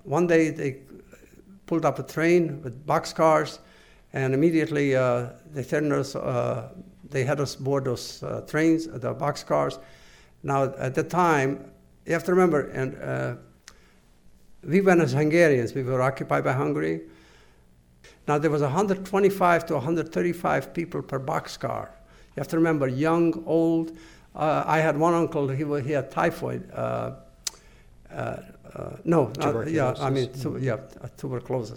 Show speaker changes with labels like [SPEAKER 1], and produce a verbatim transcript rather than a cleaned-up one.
[SPEAKER 1] one day they pulled up a train with boxcars, and immediately uh, they turned us. Uh, they had us board those uh, trains, the boxcars. Now at the time, you have to remember, and uh, we went as Hungarians. We were occupied by Hungary. Now there was one hundred twenty-five to one hundred thirty-five people per boxcar. You have to remember, young, old. Uh, I had one uncle. He was, he had typhoid. Uh, uh, uh, no, not, yeah. I mean, tu- yeah, uh, tuberculosis.